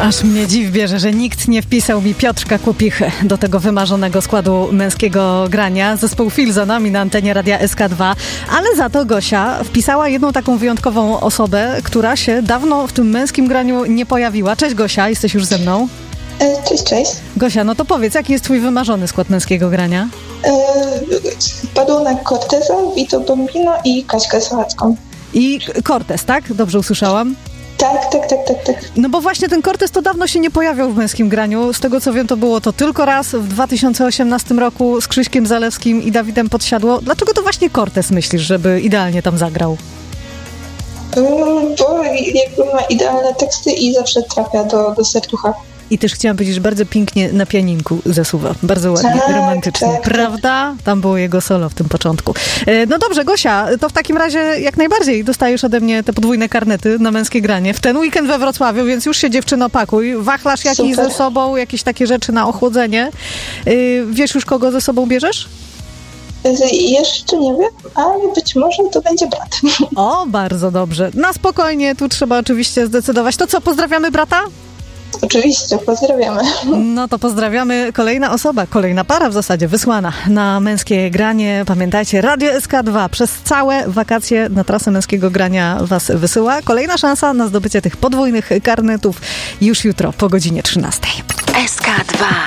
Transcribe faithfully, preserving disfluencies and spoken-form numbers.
Aż mnie dziw bierze, że nikt nie wpisał mi Piotrka Kłopichy do tego wymarzonego składu męskiego grania. Zespół Fil za nami na antenie Radia S K dwa, ale za to Gosia wpisała jedną taką wyjątkową osobę, która się dawno w tym męskim graniu nie pojawiła. Cześć Gosia, jesteś już ze mną? Cześć, cześć. Gosia, no to powiedz, jaki jest twój wymarzony skład męskiego grania? Padunek Corteza, Vito Bombino i Kaśkę Sochacką. I Cortez, tak? Dobrze usłyszałam? Tak, tak, tak, tak, tak. No bo właśnie ten Cortez to dawno się nie pojawiał w męskim graniu. Z tego co wiem, to było to tylko raz w dwa tysiące osiemnastym roku z Krzyśkiem Zalewskim i Dawidem Podsiadło. Dlaczego to właśnie Cortez myślisz, żeby idealnie tam zagrał? Bo jakby ma idealne teksty i zawsze trafia do, do serducha. I też chciałam powiedzieć, że bardzo pięknie na pianinku zasuwa. Bardzo ładnie, tak, romantycznie. tak, Prawda? Tam było jego solo w tym początku. No dobrze, Gosia, to w takim razie jak najbardziej dostajesz ode mnie te podwójne karnety na męskie granie. W ten weekend we Wrocławiu, więc już się dziewczyno pakuj. Wachlarz jakiś ze sobą, jakieś takie rzeczy na ochłodzenie. Wiesz już, kogo ze sobą bierzesz? Jeszcze nie wiem, ale być może to będzie brat. O, bardzo dobrze. Na spokojnie, tu trzeba oczywiście zdecydować. To co, pozdrawiamy brata? Oczywiście, pozdrawiamy. No to pozdrawiamy. Kolejna osoba, kolejna para w zasadzie wysłana na męskie granie. Pamiętajcie, Radio S K dwa przez całe wakacje na trasę męskiego grania was wysyła. Kolejna szansa na zdobycie tych podwójnych karnetów już jutro po godzinie trzynastej. S K dwa.